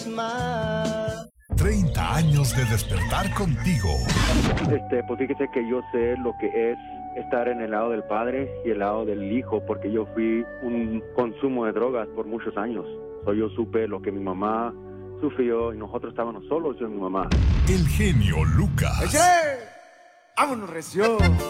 30 años de despertar contigo. Pues fíjese que yo sé lo que es estar en el lado del padre y el lado del hijo, porque yo fui un consumo de drogas por muchos años. Yo supe lo que mi mamá sufrió y nosotros estábamos solos, yo y mi mamá. El genio Lucas. ¡Eche! ¡Vámonos, recio!